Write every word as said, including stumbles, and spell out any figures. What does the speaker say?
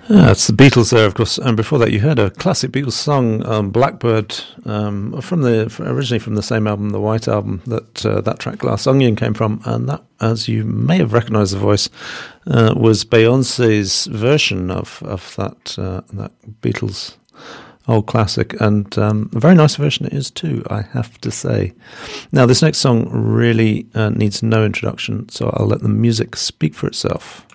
Yeah, it's the Beatles there, of course. And before that, you heard a classic Beatles song, um, "Blackbird," um, from the originally from the same album, the White Album, that uh, that track "Glass Onion" came from. And that, as you may have recognised the voice, uh, was Beyonce's version of of that uh, that Beatles old classic, and um, a very nice version it is too, I have to say. Now, this next song really uh, needs no introduction, so I'll let the music speak for itself.